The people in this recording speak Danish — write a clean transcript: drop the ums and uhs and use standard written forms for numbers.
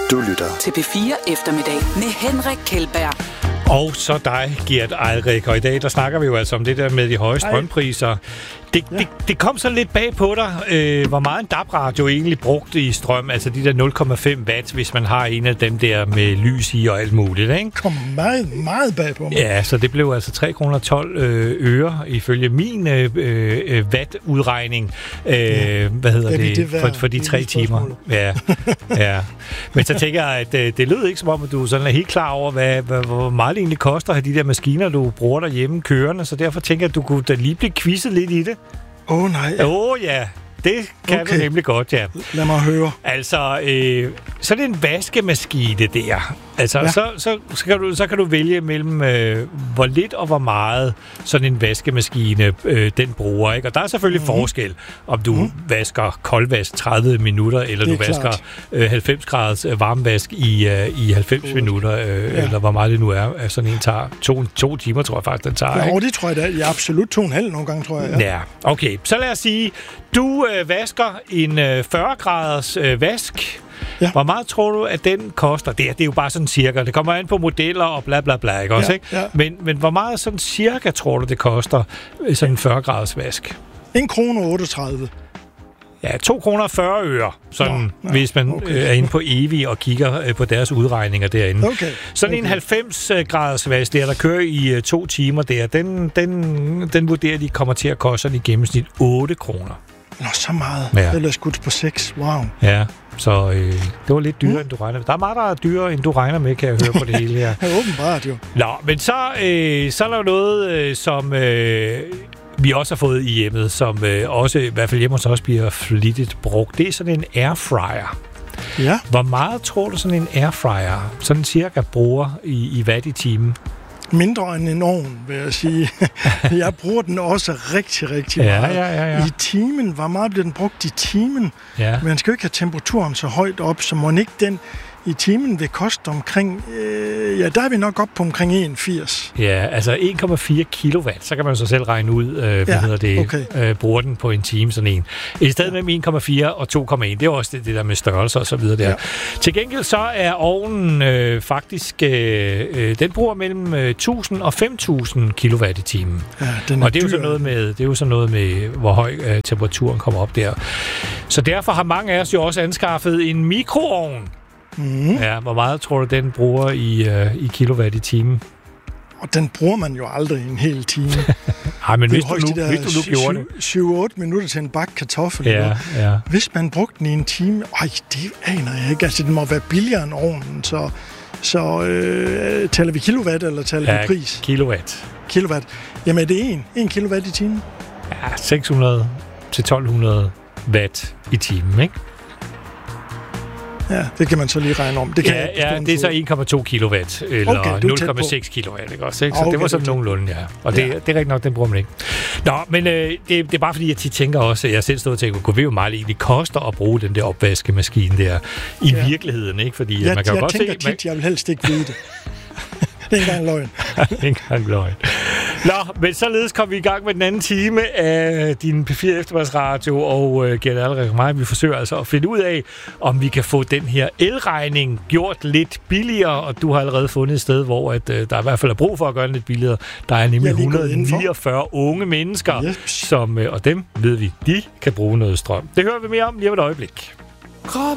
Du lytter til P4 Eftermiddag med Henrik Kjeldberg. Og så dig, Gert Eilrik. Og i dag, der snakker vi jo altså om det der med de høje strømpriser. Det kom så lidt bag på dig, hvor meget en DAB-radio egentlig brugte i strøm. Altså de der 0,5 watt, hvis man har en af dem der med lys i og alt muligt, ikke? Kom meget, meget bag på mig. Ja, så det blev altså 3,12 øre ifølge min watt-udregning. Hvad hedder det? For de 3 timer. Ja. Men så tænker jeg, at det lød ikke som om, at du sådan er helt klar over, hvor meget det egentlig koster at have de der maskiner, du bruger derhjemme kørende. Så derfor tænker jeg, at du kunne da lige blive quizzet lidt i det. Nej. Ja. Det kan du nemlig godt, ja. Lad mig høre. Altså, så er det en vaskemaskine der. Altså, ja. så kan du vælge mellem, hvor lidt og hvor meget sådan en vaskemaskine, den bruger, ikke? Og der er selvfølgelig forskel, om du vasker koldvask 30 minutter, eller du vasker 90 graders varmevask i 90 minutter, eller hvor meget det nu er. Sådan en tager 2 timer, tror jeg faktisk, den tager. Ja, det tror jeg da. Ja, absolut 2,5 nogle gange, tror jeg. Ja, okay. Så lad os sige, du vasker en 40 graders vask. Ja. Hvor meget tror du, at den koster? Det er jo bare sådan cirka. Det kommer an på modeller og bla bla bla, ikke også? Ikke? Ja. Men hvor meget sådan cirka tror du, det koster sådan en 40 graders vask? 1,38 kroner. Ja, 2,40 kroner, sådan, hvis man er inde på Evi og kigger på deres udregninger derinde. Sådan en 90 graders vask der kører i 2 timer der, den vurderer de kommer til at koste sådan i gennemsnit 8 kroner. Nå, så meget. Ja. Eller skudt på 6. Wow. Ja, så det var lidt dyrere, end du regner med. Der er meget, der er dyrere, end du regner med, kan jeg høre på det hele her. Ja, åbenbart jo. Nå, men så er der jo noget, som vi også har fået i hjemmet, som også, i hvert fald hjemme hos os, bliver flittigt brugt. Det er sådan en airfryer. Ja. Hvor meget tror du sådan en airfryer sådan cirka bruger i watt i timen? Mindre end en ovn, vil jeg sige. Jeg bruger den også rigtig, rigtig meget. Ja. I timen, hvor meget bliver den brugt i timen? Ja. Men man skal jo ikke have temperaturen så højt op, så må ikke den i timen vil koste omkring, der er vi nok op på omkring 1,80. Ja, altså 1,4 kilowatt, så kan man så selv regne ud, bruger den på en time, sådan en. I stedet mellem 1,4 og 2,1, det er også det der med størrelse og så videre der. Ja. Til gengæld så er ovnen faktisk, den bruger mellem 1000 og 5000 kilowatt i timen. Ja, og det er jo sådan noget med, hvor høj temperaturen kommer op der. Så derfor har mange af os jo også anskaffet en mikroovn. Ja, hvor meget tror du, den bruger i kilowatt i timen? Og den bruger man jo aldrig en hel time. Nej, men hvis du nu gjorde det. 7-8 minutter til en bakke kartoffel. Ja. Hvis man brugte den i en time, det aner jeg ikke. Altså, det må være billigere end ovnen, så taler vi kilowatt, eller taler vi pris? Kilowatt. Jamen, er det 1 kilowatt i timen? Ja, 600 til 1200 watt i timen, ikke? Ja, det kan man så lige regne om. Det er så 1,2 kilowatt, eller 0,6 kilowatt, ikke også? Ikke? Så det var sådan nogenlunde, ja. Og det er rigtig nok, den bruger man ikke. Nå, men det er bare fordi, jeg tit tænker også, jeg selv stod og tænker, kunne vi jo meget egentlig koster at bruge den der opvaskemaskine der i virkeligheden, ikke? Fordi man kan jo godt se... Jeg tænker tit, jeg vil helst ikke vide det. Det er ikke engang løgn. Nå, men således kom vi i gang med den anden time af din P4 Eftermiddagsradio, og Gert Eilrik og mig, vi forsøger altså at finde ud af, om vi kan få den her elregning gjort lidt billigere, og du har allerede fundet et sted, hvor der i hvert fald er brug for at gøre den lidt billigere. Der er nemlig 149 unge mennesker, som, og dem ved vi, de kan bruge noget strøm. Det hører vi mere om lige om et øjeblik.